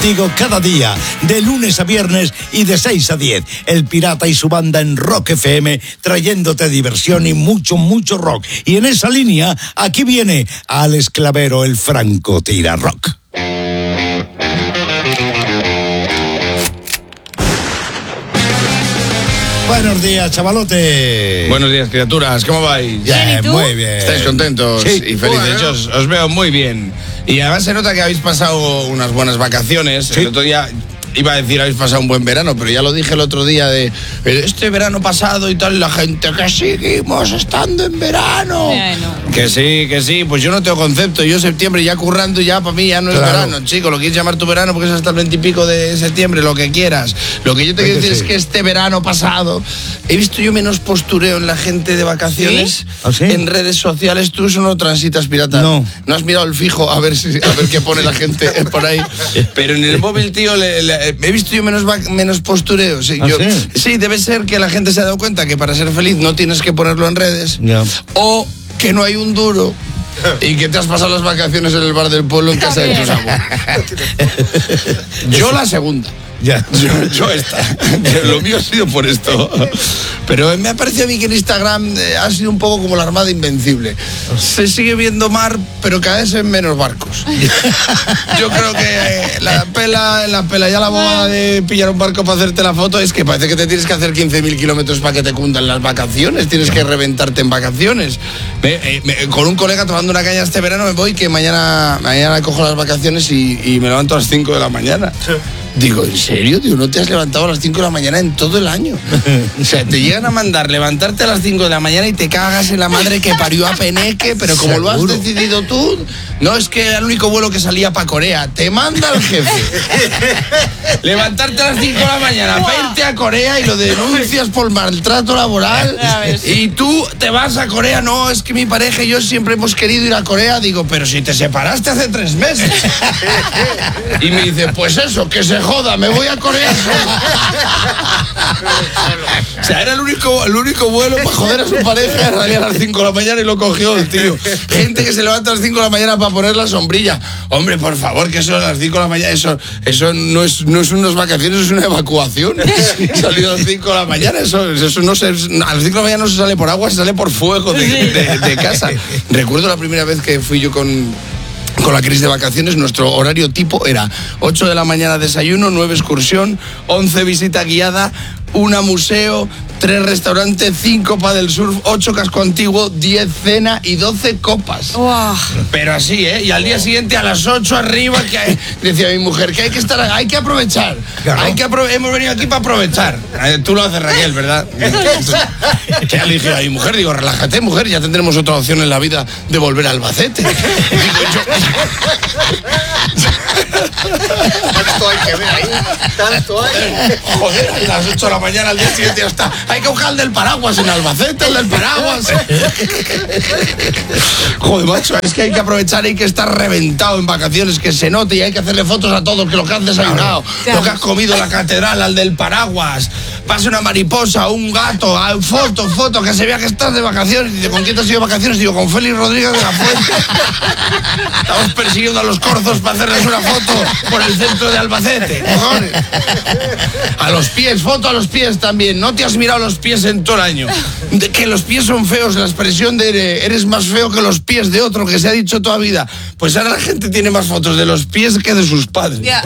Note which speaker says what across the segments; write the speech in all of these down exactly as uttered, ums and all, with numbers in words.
Speaker 1: contigo cada día, de lunes a viernes y de seis a diez. El Pirata y su banda en Rock F M, trayéndote diversión y mucho, mucho rock. Y en esa línea, aquí viene Alex Clavero, el Franco Tira Rock. Buenos días, chavalote.
Speaker 2: Buenos días, criaturas. ¿Cómo vais?
Speaker 1: Bien, bien muy bien.
Speaker 2: ¿Estáis contentos
Speaker 1: sí,
Speaker 2: y felices?
Speaker 1: bueno.
Speaker 2: Yo os, os veo muy bien. Y además se nota que habéis pasado unas buenas vacaciones. Sí. El otro día iba a decir habéis pasado un buen verano, pero ya lo dije el otro día de este verano pasado y tal, la gente que seguimos estando en verano.
Speaker 3: Bueno.
Speaker 2: Que sí, que sí, pues yo no tengo concepto. Yo septiembre ya currando ya para mí ya no es claro. verano, chico. Lo quieres llamar tu verano porque es hasta el veintipico de septiembre, lo que quieras. Lo que yo te quiero decir sí. es que este verano pasado he visto yo menos postureo en la gente de vacaciones.
Speaker 1: ¿Sí? ¿Ah, sí?
Speaker 2: En redes sociales. Tú eso no transitas, pirata.
Speaker 1: No.
Speaker 2: No has mirado el fijo a ver si, a ver qué pone la gente por ahí. Pero en el móvil, tío, le, le, he visto yo menos, menos postureo. Sí,
Speaker 1: ¿Ah,
Speaker 2: yo,
Speaker 1: sí?
Speaker 2: sí, debe ser que la gente se ha dado cuenta que para ser feliz no tienes que ponerlo en redes.
Speaker 1: Yeah.
Speaker 2: O que no hay un duro y que te has pasado las vacaciones en el bar del pueblo en casa de tus abuelos. Yo la segunda.
Speaker 1: Ya.
Speaker 2: Yo, yo esta. Lo mío ha sido por esto. Pero me ha parecido a mí que en Instagram eh, ha sido un poco como la Armada Invencible. Se sigue viendo mar, pero cada vez en menos barcos. Yo creo que eh, la pela, la pela ya la bobada de pillar un barco para hacerte la foto es que parece que te tienes que hacer quince mil kilómetros para que te cundan las vacaciones. Tienes que reventarte en vacaciones. Me, eh, me, con un colega tomando una caña este verano me voy que mañana, mañana cojo las vacaciones y, y me levanto a las cinco de la mañana. Sí. Digo, ¿en serio? Digo, ¿no te has levantado a las cinco de la mañana en todo el año? O sea, te llegan a mandar levantarte a las cinco de la mañana y te cagas en la madre que parió a Peneque, pero como ¿seguro? Lo has decidido tú, no es que era el único vuelo que salía para Corea, te manda el jefe. Levantarte a las cinco de la mañana para irte a Corea y lo denuncias por maltrato laboral y tú te vas a Corea. No, es que mi pareja y yo siempre hemos querido ir a Corea. Digo, pero si te separaste hace tres meses. Y me dice, pues eso, que se joda, me voy a Corea. O sea, era el único, el único vuelo para joder a su pareja. Salía a las cinco de la mañana y lo cogió el tío. Gente que se levanta a las cinco de la mañana para poner la sombrilla. Hombre, por favor, que eso a las cinco de la mañana, eso, eso no es, no es unas vacaciones, es una evacuación. Salido a las cinco de la mañana, eso, eso no se, a las cinco de la mañana no se sale por agua, se sale por fuego de, de, de casa. Recuerdo la primera vez que fui yo con... Con la crisis de vacaciones, nuestro horario tipo era ocho de la mañana desayuno, nueve excursión, once visita guiada, una museo, tres restaurantes, cinco paddle surf, ocho casco antiguo, diez cena y doce copas.
Speaker 3: Wow.
Speaker 2: Pero así, ¿eh? Y al día siguiente a las ocho arriba, que hay, decía mi mujer, que hay que estar, hay que aprovechar. Claro. Hay que aprove- hemos venido aquí para aprovechar. Eh, tú lo haces, Raquel, ¿verdad? Que le dije a mi mujer, digo, relájate, mujer, ya tendremos otra opción en la vida de volver a Albacete. Digo, yo...
Speaker 4: Tanto hay que ver ahí, tanto hay.
Speaker 2: Joder, a las ocho de la mañana al día siguiente ya está. Hay que buscar el del paraguas en Albacete, el del paraguas. Joder, macho, es que hay que aprovechar, hay que estar reventado en vacaciones, que se note y hay que hacerle fotos a todos, que lo que has desayunado, lo que has comido, la catedral, al del paraguas. Pase una mariposa, un gato, foto, foto, que se vea que estás de vacaciones. Y dice, ¿con quién te has ido de vacaciones? Digo, con Félix Rodríguez de la Fuente. Estamos persiguiendo a los corzos para hacerles una foto por el centro de Albacete. Cojones. A los pies, foto a los pies también. No te has mirado los pies en todo el año. De que los pies son feos, la expresión de eres más feo que los pies de otro, que se ha dicho toda vida. Pues ahora la gente tiene más fotos de los pies que de sus padres. Yeah.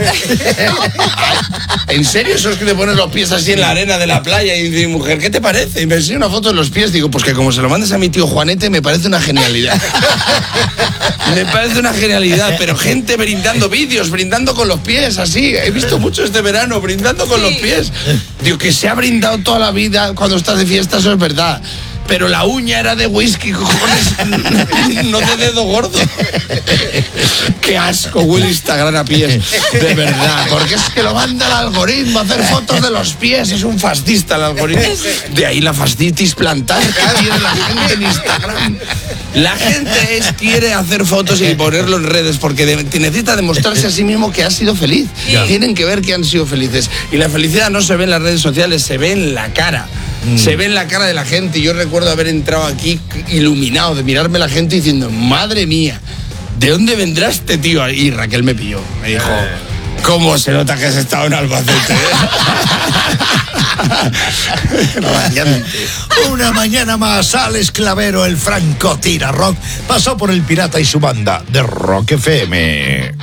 Speaker 2: ¿En serio? Eso es que te pones los pies así en la arena de la playa y dice, mujer, ¿qué te parece? Y me enseña una foto de los pies. Digo, pues que como se lo mandes a mi tío Juanete, me parece una genialidad. Me parece una genialidad, pero gente brindando vídeos, brindando con los pies, así. He visto mucho este verano, brindando con sí. los pies. Digo, que se ha brindado toda la vida cuando estás de fiesta, eso es verdad. Pero la uña era de whisky, cojones, no de dedo gordo. Qué asco huele Instagram a pies, de verdad. Porque es que lo manda el algoritmo a hacer fotos de los pies. Es un fascista el algoritmo. De ahí la fascitis plantar que tiene la gente en Instagram. La gente es, quiere hacer fotos y ponerlo en redes porque de, necesita demostrarse a sí mismo que ha sido feliz. Yeah. Tienen que ver que han sido felices. Y la felicidad no se ve en las redes sociales, se ve en la cara. Mm. Se ve en la cara de la gente. Yo recuerdo haber entrado aquí iluminado, de mirarme la gente diciendo, madre mía, ¿de dónde vendrá este tío? Y Raquel me pilló, me dijo... ¿Cómo se nota que has estado en Albacete?
Speaker 1: Una mañana más, Alex Clavero, el franco tira rock, pasó por el Pirata y su banda de Rock F M.